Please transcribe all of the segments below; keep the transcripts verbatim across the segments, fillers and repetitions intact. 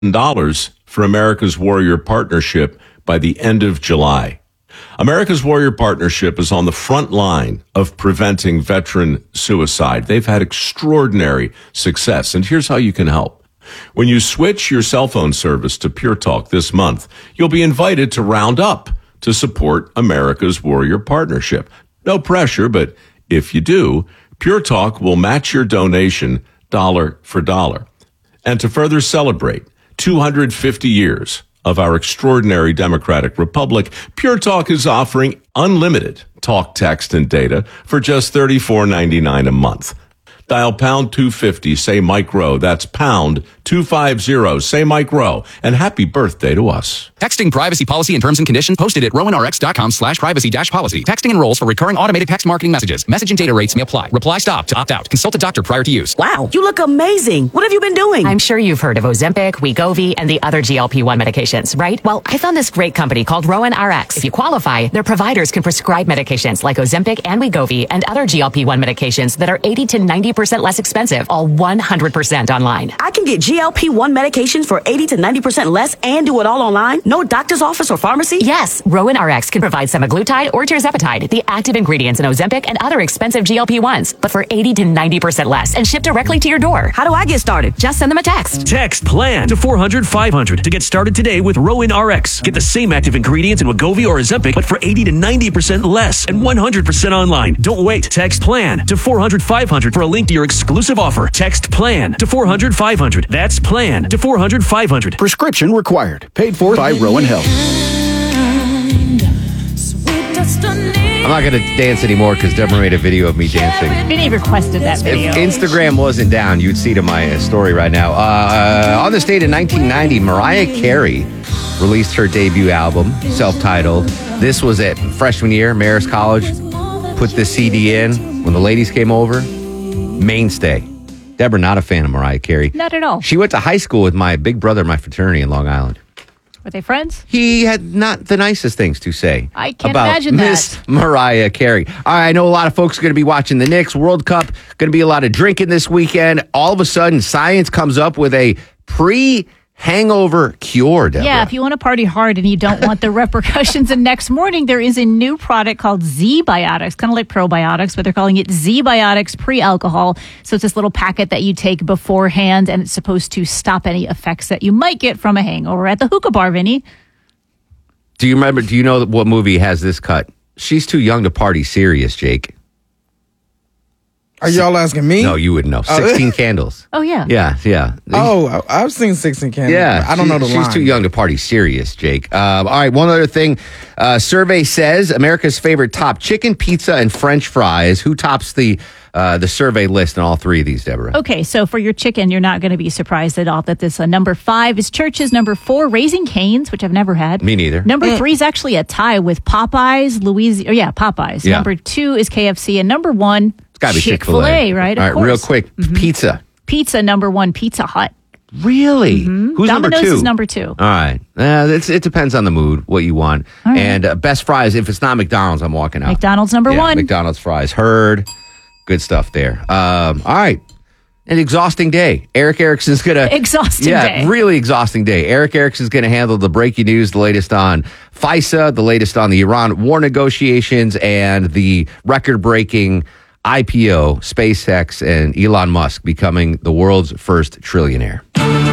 dollars for America's Warrior Partnership by the end of July. America's Warrior Partnership is on the front line of preventing veteran suicide. They've had extraordinary success, and here's how you can help. When you switch your cell phone service to Pure Talk this month, you'll be invited to round up to support America's Warrior Partnership. No pressure, but if you do, Pure Talk will match your donation dollar for dollar. And to further celebrate two hundred fifty years of our extraordinary democratic republic, Pure Talk is offering unlimited talk, text, and data for just thirty-four ninety-nine a month. Dial pound two fifty, say Mike Rowe. That's pound two fifty, say Mike Rowe. And happy birthday to us. Texting privacy policy and terms and conditions posted at rowanrx.com slash privacy dash policy. Texting enrolls for recurring automated text marketing messages. Message and data rates may apply. Reply stop to opt out. Consult a doctor prior to use. Wow, you look amazing. What have you been doing? I'm sure you've heard of Ozempic, Wegovy, and the other G L P one medications, right? Well, I found this great company called Rowan R X. If you qualify, their providers can prescribe medications like Ozempic and Wegovy and other G L P one medications that are eighty to ninety percent less expensive, all one hundred percent online. I can get G L P one medications for eighty to ninety percent less and do it all online? No doctor's office or pharmacy? Yes, Rowan R X can provide semaglutide or tirzepatide, the active ingredients in Ozempic and other expensive G L P ones, but for eighty to ninety percent less and shipped directly to your door. How do I get started? Just send them a text. Text PLAN to four hundred five hundred to get started today with Rowan R X. Get the same active ingredients in Wegovy or Ozempic, but for eighty to ninety percent less and one hundred percent online. Don't wait. Text PLAN to four hundred five hundred for a link to your exclusive offer. Text PLAN to four hundred five hundred. That's PLAN to four hundred five hundred. Prescription required. Paid for by Rowan Health. I'm not going to dance anymore because Deborah made a video of me dancing. Vinny requested that video. If Instagram wasn't down, you'd see to my story right now. Uh, on this date in nineteen ninety, Mariah Carey released her debut album, self-titled. This was it. Freshman year, Marist College. Put this C D in when the ladies came over. Mainstay. Deborah, not a fan of Mariah Carey. Not at all. She went to high school with my big brother in my fraternity in Long Island. Were they friends? He had not the nicest things to say I can't about imagine Miss that. Mariah Carey. All right, I know a lot of folks are going to be watching the Knicks World Cup. Going to be a lot of drinking this weekend. All of a sudden, science comes up with a pre-hangover cure, Deborah. Yeah, if you want to party hard and you don't want the repercussions, and next morning there is a new product called Z-Biotics, kind of like probiotics, but they're calling it Z-Biotics pre-alcohol. So it's this little packet that you take beforehand, and it's supposed to stop any effects that you might get from a hangover at the hookah bar, Vinny. Do you remember, do you know what movie has this cut? She's Too Young to Party Serious, Jake. Are y'all asking me? No, you wouldn't know. sixteen Candles. Oh, yeah. Yeah, yeah. Oh, I- I've seen sixteen Candles. Yeah. I don't she- know the she's line. She's too young to party serious, Jake. Um, all right, one other thing. Uh, survey says America's favorite top chicken, pizza, and French fries. Who tops the uh, the survey list in all three of these, Deborah? Okay, so for your chicken, you're not going to be surprised at all that this uh, number five is Church's. Number four, Raising Cane's, which I've never had. Me neither. Number mm. three is actually a tie with Popeyes, Louisiana. Oh, yeah, Popeyes. Yeah. Number two is K F C, and number one, It's got to be Chick-fil-A, Chick-fil-A. right? All Of right, real course. quick. Mm-hmm. Pizza. Pizza, number one, Pizza Hut. Really? Mm-hmm. Who's Domino's number two? is number two. All right. Uh, it's, it depends on the mood, what you want. All right. And uh, best fries, if it's not McDonald's, I'm walking out. McDonald's number yeah, one. McDonald's fries. Heard. Good stuff there. Um, all right. An exhausting day. Eric Erickson's going to... Exhausting yeah, day. really exhausting day. Eric Erickson's going to handle the breaking news, the latest on FISA, the latest on the Iran war negotiations, and the record-breaking I P O, SpaceX, and Elon Musk becoming the world's first trillionaire.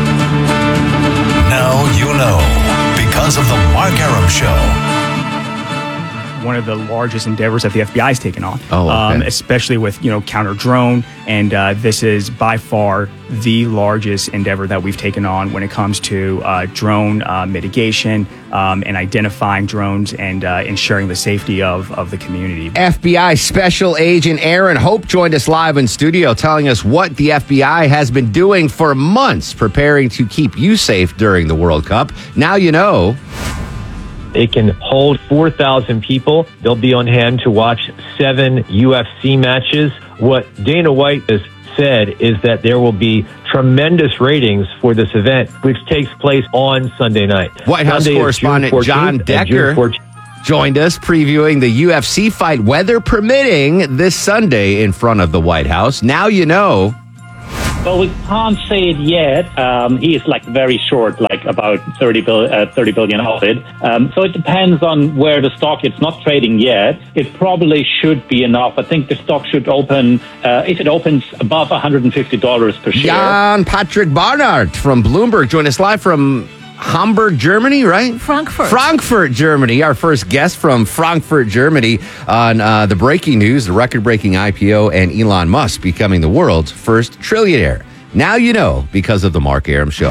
Now you know, because of the Mark Arum Show. One of the largest endeavors that the F B I has taken on, oh, okay. um, especially with you know counter drone, and uh, this is by far the largest endeavor that we've taken on when it comes to uh, drone uh, mitigation um, and identifying drones and uh, ensuring the safety of of the community. F B I Special Agent Aaron Hope joined us live in studio, telling us what the F B I has been doing for months, preparing to keep you safe during the World Cup. Now you know. It can hold four thousand people. They'll be on hand to watch seven U F C matches. What Dana White has said is that there will be tremendous ratings for this event, which takes place on Sunday night. White House Sunday correspondent John Decker joined us, previewing the U F C fight, weather permitting, this Sunday in front of the White House. Now you know. Well, we can't say it yet. Um, he is like very short, like about thirty, bil- uh, thirty billion of it. Um, so it depends on where the stock, it's not trading yet. It probably should be enough. I think the stock should open, uh, if it opens above one hundred fifty dollars per share. Jan Patrick Barnard from Bloomberg joined us live from Hamburg, Germany, right? Frankfurt. Frankfurt, Germany. Our first guest from Frankfurt, Germany on uh, the breaking news, the record-breaking I P O, and Elon Musk becoming the world's first trillionaire. Now you know because of the Mark Arum Show.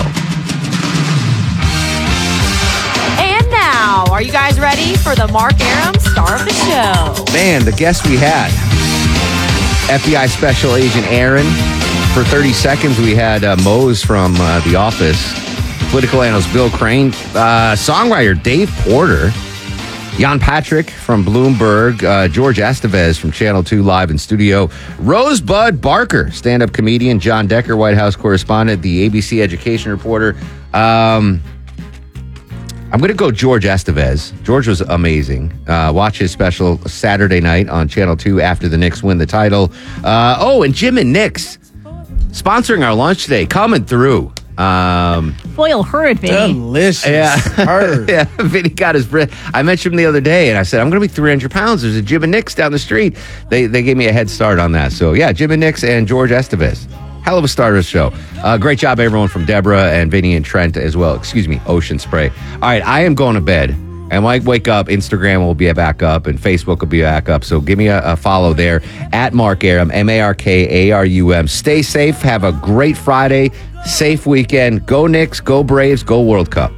And now, are you guys ready for the Mark Arum Star of the Show? Man, the guest we had, F B I Special Agent Aaron. For thirty seconds, we had uh, Mose from uh, The Office. Political analyst Bill Crane, uh, songwriter Dave Porter, Jan Patrick from Bloomberg, uh, George Estevez from Channel two live in studio, Rosebud Barker, stand-up comedian, John Decker, White House correspondent, the A B C education reporter. Um, I'm going to go George Estevez. George was amazing. Uh, watch his special Saturday night on Channel two after the Knicks win the title. Uh, oh, and Jim and Nick's sponsoring our lunch today, coming through. Um, Foil heard, Vinny. Delicious. Yeah. yeah. Vinny got his breath. I mentioned him the other day, and I said, I'm going to be three hundred pounds. There's a Jim and Nick's down the street. They they gave me a head start on that. So, yeah, Jim and Nick's and George Estevez. Hell of a start of the show. Uh, great job, everyone, from Deborah and Vinny and Trent as well. Excuse me, Ocean Spray. All right, I am going to bed. And when I wake up, Instagram will be back up and Facebook will be back up. So give me a, a follow there at Mark Arum, M A R K A R U M. Stay safe. Have a great Friday. Safe weekend. Go Knicks. Go Braves. Go World Cup.